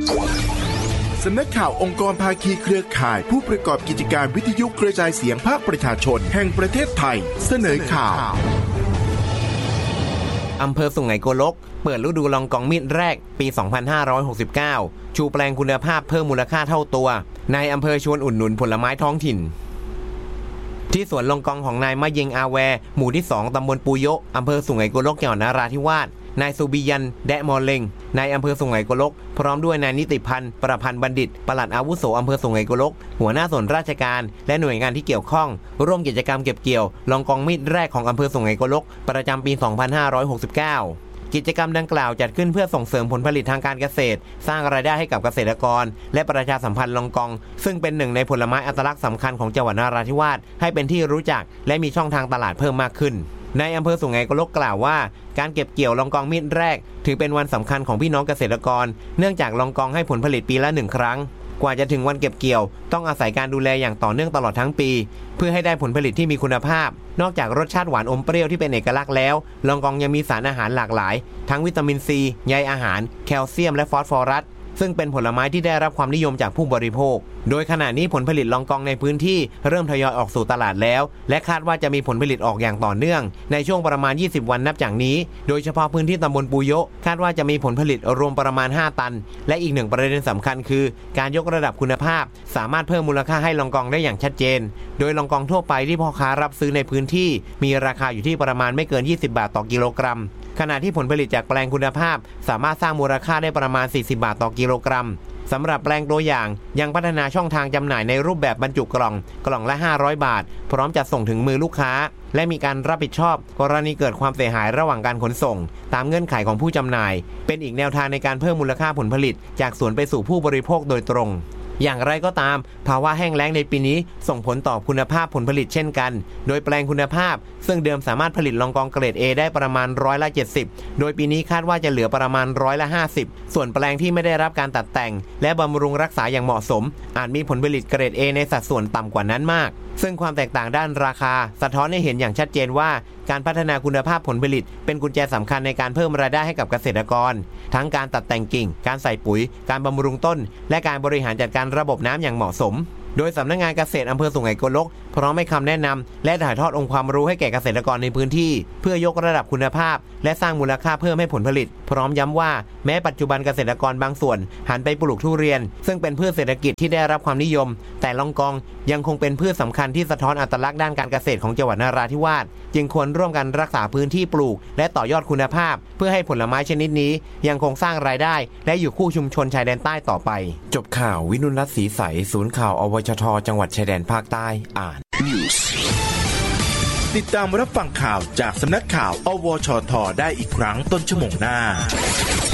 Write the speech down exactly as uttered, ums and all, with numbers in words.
สำนักข่าวองค์กรภาคีเครือข่ายผู้ประกอบกิจการวิทยุกระจายเสียงภาคประชาชนแห่งประเทศไทยเสนอข่าวอำเภอสุไหงโกลกเปิดฤดูลองกองมีดแรกปี สองพันห้าร้อยหกสิบเก้า ชูแปลงคุณภาพเพิ่มมูลค่าเท่าตัวนายอำเภอชวนอุดหนุนผลไม้ท้องถิ่นที่สวนลองกองของนายมะเยงอาแวหมู่ที่สองตำบลปูโยอำเภอสุไหงโกลกจังหวัดนราธิวาสนายสุบิยันแดะมอเลงนายอำเภอสุไหงโกลกพร้อมด้วยนายนิติพันธ์ประพันธ์บัณฑิตปลัดอาวุโสอำเภอสุไหงโกลกหัวหน้าส่วนราชการและหน่วยงานที่เกี่ยวข้องร่วมกิจกรรมเก็บเกี่ยวลองกองมีดแรกของอำเภอสุไหงโกลกประจำปี สองพันห้าร้อยหกสิบเก้า กิจกรรมดังกล่าวจัดขึ้นเพื่อส่งเสริมผลผลิตทางการเกษตรสร้างรายได้ให้กับเกษตรกรและประชาสัมพันธ์ลองกองซึ่งเป็นหนึ่งในผลไม้อัตลักษณ์สำคัญของจังหวัดนราธิวาสให้เป็นที่รู้จักและมีช่องทางตลาดเพิ่มมากขึ้นในอำเภอสุไหงโกลกกล่าวว่าการเก็บเกี่ยวลองกองมีดแรกถือเป็นวันสำคัญของพี่น้องเกษตรกรเนื่องจากลองกองให้ผลผลิตปีละหนึ่งครั้งกว่าจะถึงวันเก็บเกี่ยวต้องอาศัยการดูแลอย่างต่อเนื่องตลอดทั้งปีเพื่อให้ได้ผลผลิตที่มีคุณภาพนอกจากรสชาติหวานอมเปรี้ยวที่เป็นเอกลักษณ์แล้วลองกองยังมีสารอาหารหลากหลายทั้งวิตามินซีใยอาหารแคลเซียมและฟอสฟอรัสซึ่งเป็นผลไม้ที่ได้รับความนิยมจากผู้บริโภคโดยขณะนี้ผลผลิตลองกองในพื้นที่เริ่มทยอยออกสู่ตลาดแล้วและคาดว่าจะมีผลผลิตออกอย่างต่อเนื่องในช่วงประมาณยี่สิบวันนับจากนี้โดยเฉพาะพื้นที่ตำบลปูโยคาดว่าจะมีผลผลิตรวมประมาณห้าตันและอีกหนึ่งประเด็นสำคัญคือการยกระดับคุณภาพสามารถเพิ่มมูลค่าให้ลองกองได้อย่างชัดเจนโดยลองกองทั่วไปที่พ่อค้ารับซื้อในพื้นที่มีราคาอยู่ที่ประมาณไม่เกินยี่สิบบาทต่อกิโลกรัมขณะที่ผลผลิตจากแปลงคุณภาพสามารถสร้างมูลค่าได้ประมาณสี่สิบบาทต่อกิโลกรัมสำหรับแปลงตัวอย่างยังพัฒนาช่องทางจำหน่ายในรูปแบบบรรจุกล่องกล่องละห้าร้อยบาทพร้อมจัดส่งถึงมือลูกค้าและมีการรับผิดชอบกรณีเกิดความเสียหายระหว่างการขนส่งตามเงื่อนไขของผู้จำหน่ายเป็นอีกแนวทางในการเพิ่มมูลค่าผลผลิตจากสวนไปสู่ผู้บริโภคโดยตรงอย่างไรก็ตามภาวะแห้งแล้งในปีนี้ส่งผลต่อคุณภาพผลผลิตเช่นกันโดยแปลงคุณภาพซึ่งเดิมสามารถผลิตลองกองเกรด A ได้ประมาณร้อยละเจ็ดสิบโดยปีนี้คาดว่าจะเหลือประมาณร้อยละห้าสิบส่วนแปลงที่ไม่ได้รับการตัดแต่งและบำรุงรักษาอย่างเหมาะสมอาจมีผลผลิตเกรด A ในสัดส่วนต่ำกว่านั้นมากซึ่งความแตกต่างด้านราคาสะท้อนให้เห็นอย่างชัดเจนว่าการพัฒนาคุณภาพผลผลิตเป็นกุญแจสำคัญในการเพิ่มรายได้ให้กับเกษตรกรทั้งการตัดแต่งกิ่งการใส่ปุ๋ยการบำรุงต้นและการบริหารจัดการระบบน้ำอย่างเหมาะสมโดยสำนักงานเกษตรอำเภอสุไหงโกลกพร้อมให้คำแนะนำและถ่ายทอดองค์ความรู้ให้แก่เกษตรกรในพื้นที่เพื่อยกระดับคุณภาพและสร้างมูลค่าเพิ่มให้ผลผลิตพร้อมย้ำว่าแม้ปัจจุบันเกษตรกรบางส่วนหันไปปลูกทุเรียนซึ่งเป็นพืชเศรษฐกิจที่ได้รับความนิยมแต่ลองกองยังคงเป็นพืชสำคัญที่สะท้อนอัตลักษณ์ด้านการเกษตรของจังหวัดนราธิวาสจึงควรร่วมกันรักษาพื้นที่ปลูกและต่อยอดคุณภาพเพื่อให้ผลไม้ชนิดนี้ยังคงสร้างรายได้และอยู่คู่ชุมชนชายแดนใต้ต่อไปจบข่าววินุรัตน์ศรีใสศูนย์ข่าวอวชทจังหวัดชายแดนภาคใต้อ่านติดตามรับฟังข่าวจากสำนักข่าวอวชทได้อีกครั้งต้นชั่วโมงหน้า